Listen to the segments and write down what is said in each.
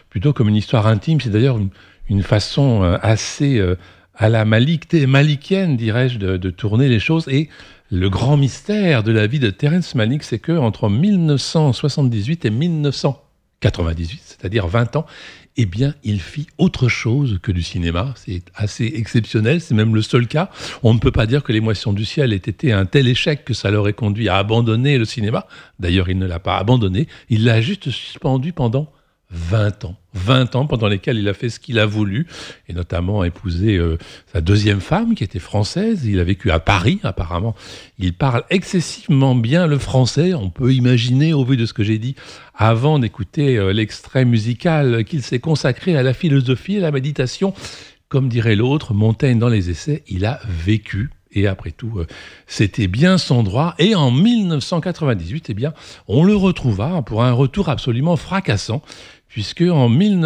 plutôt comme une histoire intime. C'est d'ailleurs une façon assez à la malikienne, dirais-je, de tourner les choses. Et le grand mystère de la vie de Terrence Malick, c'est qu'entre 1978 et 1998, c'est-à-dire 20 ans, eh bien, il fit autre chose que du cinéma. C'est assez exceptionnel, c'est même le seul cas. On ne peut pas dire que Les Moissons du ciel ait été un tel échec que ça l'aurait conduit à abandonner le cinéma. D'ailleurs, il ne l'a pas abandonné, il l'a juste suspendu pendant 20 ans. 20 ans pendant lesquels il a fait ce qu'il a voulu, et notamment épousé sa deuxième femme, qui était française. Il a vécu à Paris, apparemment. Il parle excessivement bien le français. On peut imaginer, au vu de ce que j'ai dit, avant d'écouter l'extrait musical, qu'il s'est consacré à la philosophie et à la méditation. Comme dirait l'autre, Montaigne dans les Essais, il a vécu. Et après tout, c'était bien son droit. Et en 1998, eh bien, on le retrouva pour un retour absolument fracassant, puisque en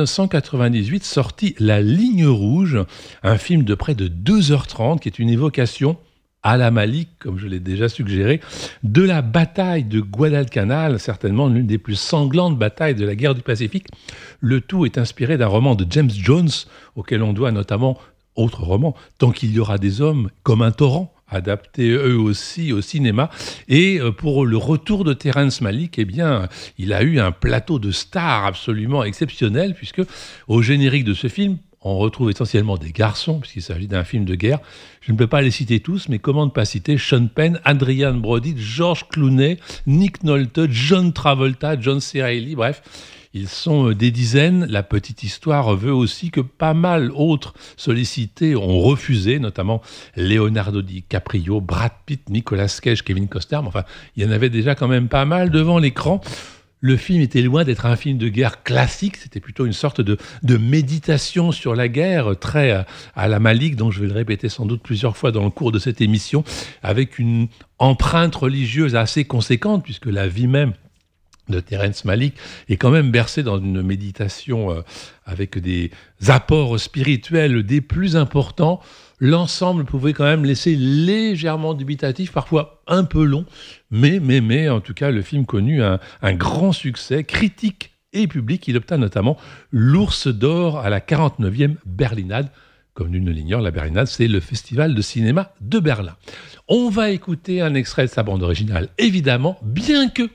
1998 sortit La Ligne Rouge, un film de près de 2h30, qui est une évocation à la Malick, comme je l'ai déjà suggéré, de la bataille de Guadalcanal, certainement l'une des plus sanglantes batailles de la guerre du Pacifique. Le tout est inspiré d'un roman de James Jones, auquel on doit notamment, autre roman, Tant qu'il y aura des hommes, comme un torrent, adaptés eux aussi au cinéma. Et pour le retour de Terrence Malick, eh bien, il a eu un plateau de stars absolument exceptionnel, puisque au générique de ce film, on retrouve essentiellement des garçons, puisqu'il s'agit d'un film de guerre. Je ne peux pas les citer tous, mais comment ne pas citer Sean Penn, Adrian Brody, George Clooney, Nick Nolte, John Travolta, John C. Reilly, bref. Ils sont des dizaines. La petite histoire veut aussi que pas mal autres sollicités ont refusé, notamment Leonardo DiCaprio, Brad Pitt, Nicolas Cage, Kevin Costner. Enfin, il y en avait déjà quand même pas mal devant l'écran. Le film était loin d'être un film de guerre classique, c'était plutôt une sorte de méditation sur la guerre, très à la Malick, dont je vais le répéter sans doute plusieurs fois dans le cours de cette émission, avec une empreinte religieuse assez conséquente, puisque la vie même de Terrence Malick est quand même bercée dans une méditation avec des apports spirituels des plus importants. L'ensemble pouvait quand même laisser légèrement dubitatif, parfois un peu long, mais en tout cas, le film connut un grand succès critique et public. Il obtint notamment l'Ours d'Or à la 49e Berlinade. Comme nul ne l'ignore, la Berlinade, c'est le festival de cinéma de Berlin. On va écouter un extrait de sa bande originale, évidemment, bien que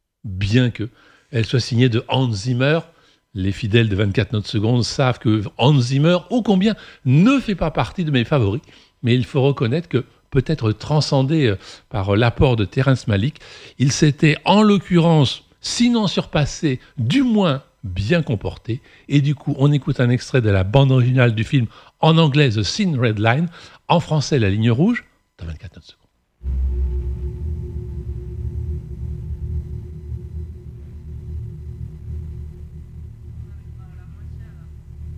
elle soit signée de Hans Zimmer. Les fidèles de 24 notes secondes savent que Hans Zimmer, ô combien, ne fait pas partie de mes favoris, mais il faut reconnaître que, peut-être transcendé par l'apport de Terrence Malick, il s'était en l'occurrence, sinon surpassé, du moins bien comporté. Et du coup, on écoute un extrait de la bande originale du film en anglais The Thin Red Line, en français La Ligne Rouge, dans 24 notes secondes.